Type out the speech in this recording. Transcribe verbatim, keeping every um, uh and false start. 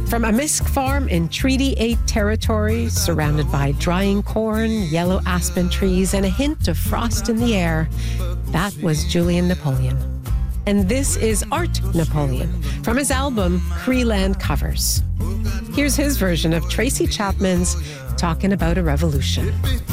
From a Misk farm in Treaty eight territory, surrounded by drying corn, yellow aspen trees, and a hint of frost in the air, that was Julian Napoleon. And this is Art Napoleon from his album Creeland Covers. Here's his version of Tracy Chapman's Talking About a Revolution.